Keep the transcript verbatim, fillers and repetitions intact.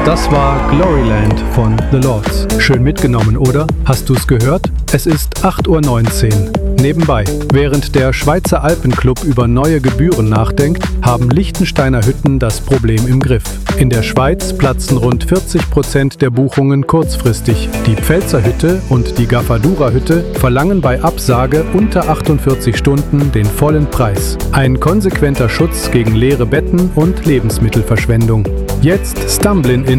Das war Gloryland von The Lords. Schön mitgenommen, oder? Hast du's gehört? Es ist acht Uhr neunzehn. Nebenbei, während der Schweizer Alpenclub über neue Gebühren nachdenkt, haben Liechtensteiner Hütten das Problem im Griff. In der Schweiz platzen rund vierzig Prozent der Buchungen kurzfristig. Die Pfälzer Hütte und die Gafadura Hütte verlangen bei Absage unter achtundvierzig Stunden den vollen Preis. Ein konsequenter Schutz gegen leere Betten und Lebensmittelverschwendung. Jetzt Stumblin' in